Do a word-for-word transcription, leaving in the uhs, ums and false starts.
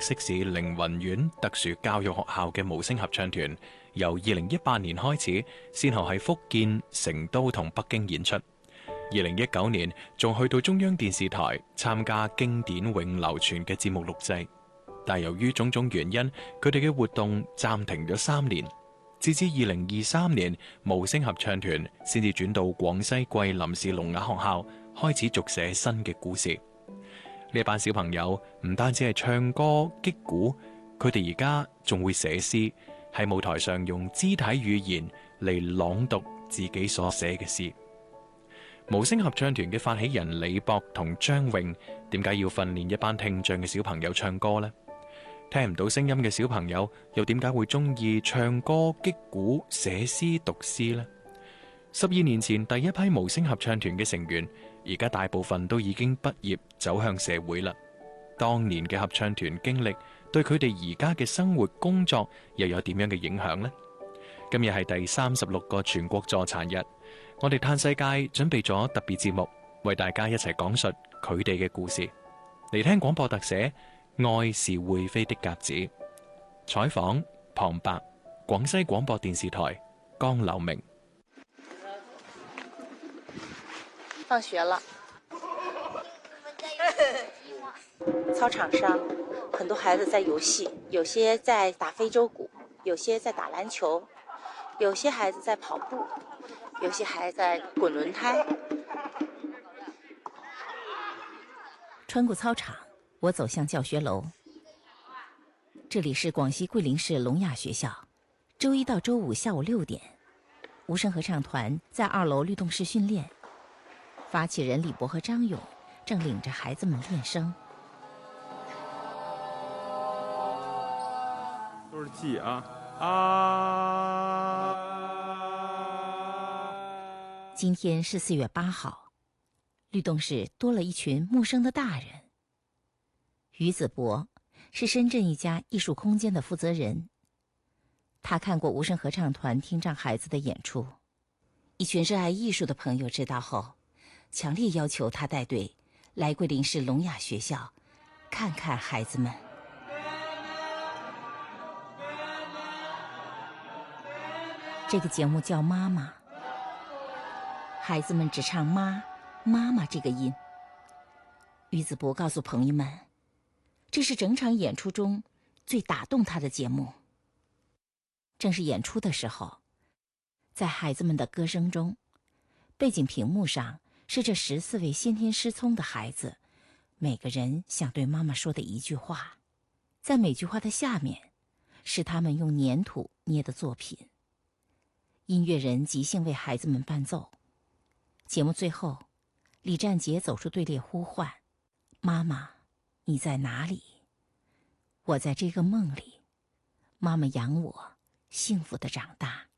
悉市凌雲縣特殊教育學校嘅無聲合唱團，由二零一八年開始，先後喺福建、成都同北京演出。二零一九年仲去到中央電視台參加經典永流傳嘅節目錄製，但由於種種原因，佢哋嘅活動暫停咗三年。直至二零二三年，無聲合唱團先至轉到廣西桂林市聾啞學校，開始續寫新嘅故事。呢班小朋友唔單止係唱歌擊鼓，佢哋而家仲會寫詩，喺舞台上用肢體語言嚟朗讀自己所寫嘅詩。無聲合唱團嘅發起人李博同張穎，點解要訓練一班聽障嘅小朋友唱歌呢？聽唔到聲音嘅小朋友又點解會中意唱歌擊鼓寫詩讀詩呢？十二年前第一批無聲合唱團嘅成員，而家大部分都已經畢業走向社會啦。當年嘅合唱團經歷對佢哋而家嘅生活工作又有點樣嘅影響呢？今日係第三十六個全國助殘日，我哋嘆世界準備咗特別節目，為大家一齊講述佢哋嘅故事。嚟聽廣播特寫《愛是會飛的鴿子》，採訪旁白，廣西廣播電視台江柳明。 放學了，操場上很多孩子在遊戲，有些在打非洲鼓，有些在打籃球，有些孩子在跑步，有些孩子在滾輪胎。 穿過操場，我走向教學樓。這裡是廣西桂林市聾啞學校，周一到周五下午六點，無聲合唱團在二樓律動室訓練。發起人李博和張勇正領着孩子們練聲。 都是記啊啊！ 今天是四月八號，律動室多了一群陌生的大人。於子博是深圳一家藝術空間的負責人，他看過無聲合唱團聽障孩子的演出，一群熱愛藝術的朋友知道後，強烈要求他帶隊來桂林市聾啞學校看看孩子們。這個節目叫媽媽，孩子們只唱媽媽媽這個音。於子博告訴朋友們，這是整場演出中最打動他的節目。正是演出的時候，在孩子們的歌聲中，背景屏幕上是這十四位先天失聰的孩子，每個人想對媽媽說的一句話，在每句話的下面是他們用粘土捏的作品。音樂人即興為孩子們伴奏。節目最後，李占杰走出隊列呼喚：媽媽，你在哪裡？我在這個夢裡，媽媽養我，幸福地長大。